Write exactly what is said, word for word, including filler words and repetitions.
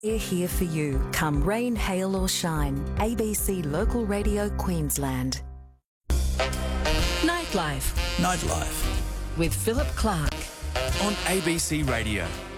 We're here for you, come rain, hail or shine. A B C Local Radio Queensland. Nightlife. Nightlife. With Philip Clark. On A B C Radio.